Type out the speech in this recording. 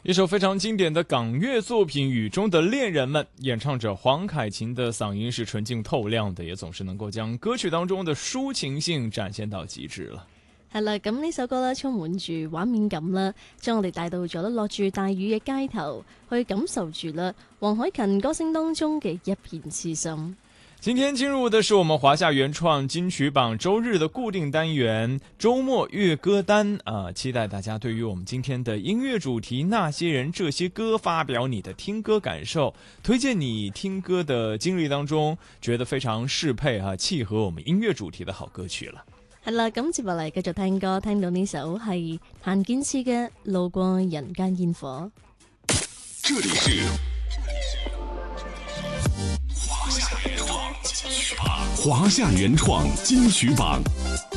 一首非常经典的港乐作品《雨中的恋人们》，演唱者黄凯芹的嗓音是纯净透亮的，也總是能夠將歌曲當中的抒情性展現到極致了。 係啦，咁呢首歌咧充滿住畫面感啦，將我哋帶到咗落住大雨嘅街頭，去感受住啦黃凱芹歌聲當中嘅一片痴心。 今天進入的是我們華夏原創金曲榜周日的固定單元周末粵歌單期待大家對於我們今天的音樂主題那些人這些歌發表你的聽歌感受，推薦你聽歌的經歷當中覺得非常適配契合我們音樂主題的好歌曲了。 係啦，咁接落嚟繼續聽歌，聽到呢首係譚健次嘅《路過人間煙火》。 這裡是華夏原創金曲榜。